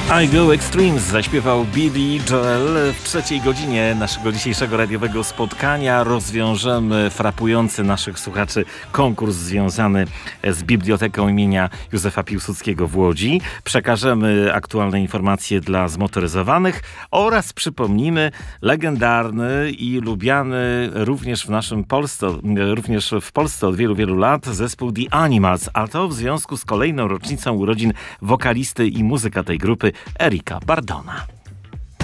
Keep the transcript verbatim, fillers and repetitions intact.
I Go Extremes zaśpiewał Billy Joel. W trzeciej godzinie naszego dzisiejszego radiowego spotkania rozwiążemy frapujący naszych słuchaczy konkurs związany z Biblioteką imienia Józefa Piłsudskiego w Łodzi. Przekażemy aktualne informacje dla zmotoryzowanych oraz przypomnimy legendarny i lubiany również w naszym Polsce, również w Polsce od wielu, wielu lat zespół The Animals, a to w związku z kolejną rocznicą urodzin wokalisty i muzyka tej grupy Erika Bardona.